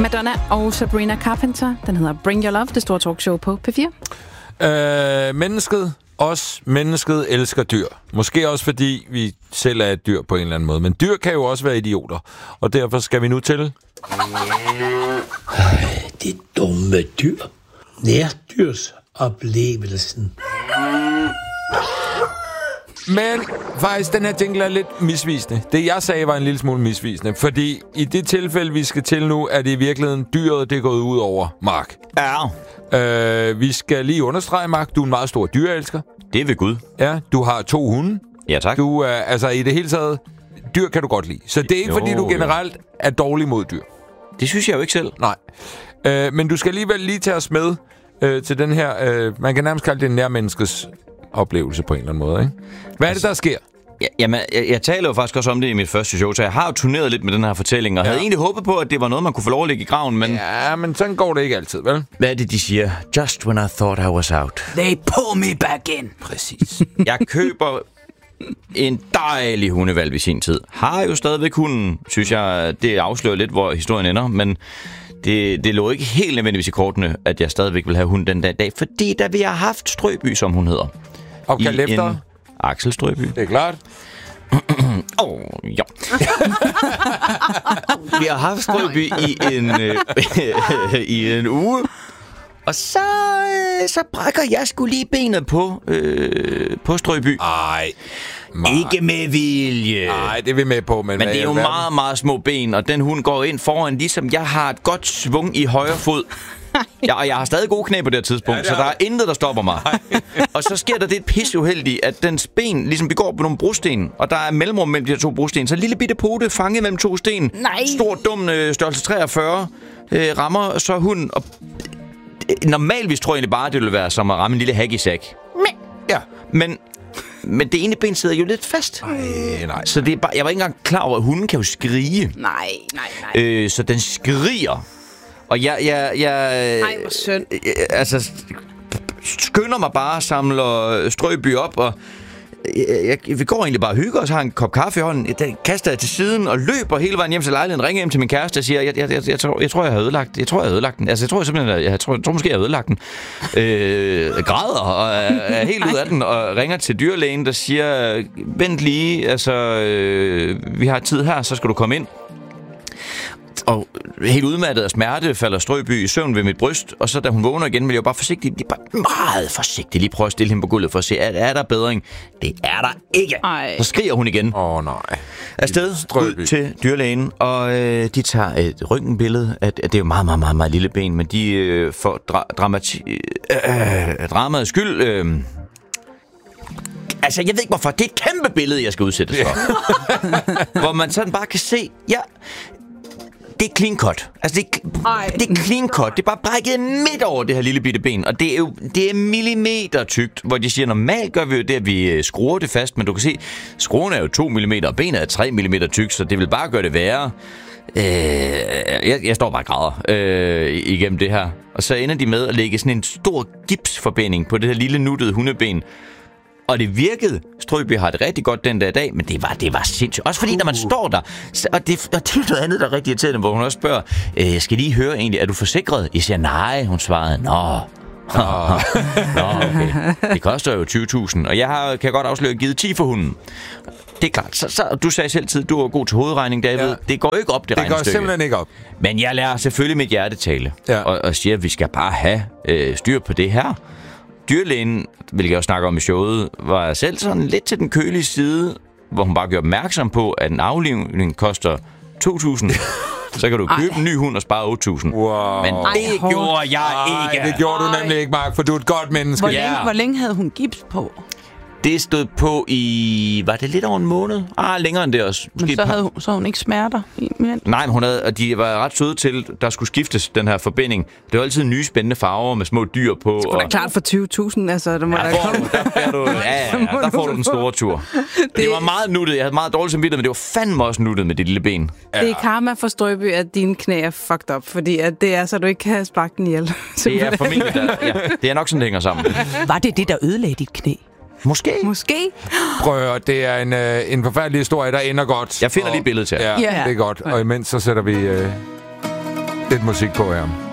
Madonna og Sabrina Carpenter. Den hedder Bring Your Love, det store talkshow på P4. Mennesket elsker dyr. Måske også fordi vi selv er et dyr på en eller anden måde. Men dyr kan jo også være idioter. Og derfor skal vi nu til... Det dumme dyr. Nærdyrsoplevelsen. Men faktisk, den her jingle er lidt misvisende. Det, jeg sagde, var en lille smule misvisende. Fordi i det tilfælde, vi skal til nu, er det i virkeligheden dyret, det er gået ud over Mark. Ja. Vi skal lige understrege, Mark, du er en meget stor dyreelsker. Det er ved Gud. Ja, du har 2 hunde. Ja, tak. Du er, altså i det hele taget, dyr kan du godt lide. Så det er ikke, fordi du generelt er dårlig mod dyr. Det synes jeg jo ikke selv. Nej. Men du skal alligevel lige tage os med til den her, man kan nærmest kalde det en nærmenneskets oplevelse på en eller anden måde, ikke? Hvad er det, der sker? Jamen, jeg taler jo faktisk også om det i mit første show, så jeg har jo turneret lidt med den her fortælling, og havde egentlig håbet på, at det var noget, man kunne få lov at ligge i graven, men... Ja, men sådan går det ikke altid, vel? Hvad er det, de siger? Just when I thought I was out. They pull me back in. Præcis. Jeg køber en dejlig hundevalg i sin tid. Har jo stadigvæk hunden, synes jeg, det afslører lidt, hvor historien ender, men... Det lå ikke helt nødvendigvis i kortene, at jeg stadigvæk vil have hunden den dag, fordi da vi har haft Strøby, som hun hedder. Opkaldt efter? Axel Strøby. Det er klart. Ja. Vi har haft Strøby i en uge, og så brækker jeg sgu lige benet på Strøby. Ej. Ikke med vilje. Nej, det er vi med på. Men det er jo meget, meget små ben, og den hund går ind foran, ligesom jeg har et godt svung i højre fod. Og jeg har stadig gode knæ på det her tidspunkt, så der er intet, der stopper mig. Og så sker der det pisseuheldigt, at dens ben, ligesom vi går på nogle brosten, og der er mellemrum mellem de her 2 brosten, så en lille bitte pote fanget mellem 2 sten. Nej. Stor, dum størrelse 43 rammer så hunden. Og normalvis tror jeg egentlig bare, det ville være som at ramme en lille haggisæk. Ja, men det ene ben sidder jo lidt fast. Nej. Så det er bare, jeg var ikke engang klar over, at hunden kan jo skrige. Nej. Så den skriger. Og jeg Ej, hvor synd. Altså, skynder mig bare og samler Strøby op, og vi går egentlig bare og hygger os, har en kop kaffe i hånden, den kaster jeg til siden og løber hele vejen hjem til lejligheden, ringer hjem til min kæreste og siger, jeg tror, jeg har ødelagt den. Altså, jeg tror simpelthen, jeg tror måske, jeg har ødelagt den. Græder og er helt ud af den, og ringer til dyrlægen, der siger, vent lige, altså, vi har tid her, så skal du komme ind. Og helt udmattet af smerte falder Strøby i søvn ved mit bryst, og så da hun vågner igen, vil jeg bare meget forsigtigt lige prøve at stille hende på gulvet for at se, er der bedring? Det er der ikke. Ej. Så skriger hun igen. Nej. Afsted ud til dyrlægen, og de tager et røntgenbillede. Det er jo meget, meget, meget, meget lille ben, men de får dramaets skyld... Altså, jeg ved ikke hvorfor. Det er et kæmpe billede, jeg skal udsættes for. Hvor man sådan bare kan se... Ja, det er clean cut. Altså, det er clean cut. Det er bare brækket midt over det her lille bitte ben. Og det er millimeter tykt, hvor de siger, normalt gør vi jo det, at vi skruer det fast. Men du kan se, skruen er jo 2 mm, og benet er 3 mm tykt, så det vil bare gøre det værre. Jeg står bare og græder igennem det her. Og så ender de med at lægge sådan en stor gipsforbinding på det her lille nuttede hundeben. Og det virkede. Strøby har det rigtig godt den der dag, men det var sindssygt. Også fordi, når man står der, og det er noget andet, der er rigtig irriterende, hvor hun også spørger, jeg skal lige høre egentlig, er du forsikret? Jeg siger nej, hun svarede, nå, okay. Det koster jo 20.000, og jeg kan godt afsløre, givet 10 for hunden. Det er klart. Så du sagde selv tid, du er god til hovedregning, David. Ja. Det går ikke op, det regnestykke. Det går simpelthen ikke op. Men jeg lærer selvfølgelig mit hjerte tale, og siger, at vi skal bare have styr på det her. Dyrlægen, hvilket jeg også snakker om i showet, var selv sådan lidt til den kølige side, hvor hun bare gjorde opmærksom på, at en aflivning koster 2.000. Så kan du købe en ny hund og spare 8.000. Wow. Men det gjorde jeg ikke. Det gjorde du nemlig ikke, Mark, for du er et godt menneske. Hvor længe havde hun gips på? Det stod på i... Var det lidt over en måned? Længere end det også. Men så hun ikke smerter? Nej, men og de var ret søde til, der skulle skiftes den her forbinding. Det var altid nye spændende farver med små dyr på. Det var da klart for 20.000, altså. Der må der får du den store tur. Det var meget nuttet. Jeg havde meget dårligt samvittighed, men det var fandme også nuttet med det lille ben. Det er karma for Strøby, at dine knæ er fucked up, fordi at det er så, du ikke kan sparke den ihjel. Det er familie, det er nok sådan, det hænger sammen. Var det, der ødelagde dit knæ? Måske. Prøv at det er en forfærdelig historie, der ender godt. Jeg finder lige billedet til jer. Ja, det er godt. Og imens så sætter vi lidt musik på her.